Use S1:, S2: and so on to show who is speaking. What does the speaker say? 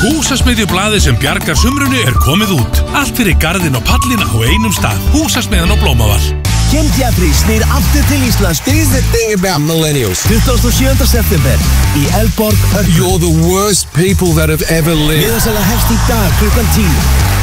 S1: Húsasmiðjublaðið sem bjargar sumrunu komið út. Allt fyrir garðinn og pallina á einum stað. Húsasmiðjan á Blómavall.
S2: Kynntjafri snýr aftur til Íslands.
S3: This is the thing about millennials.
S2: 27. september í Elborg Hörpu.
S3: You're the worst people that have ever lived.
S2: Miðasala hefst í dag klukkan 10.